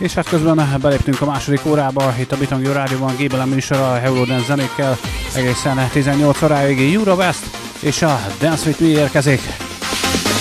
És hát közben beléptünk a második órába, itt a Bitangő Rádióban, Gébelem műsora a Eurodance zenékkel, egészen 18 óráig Eurowest, és a Dance With Me érkezik.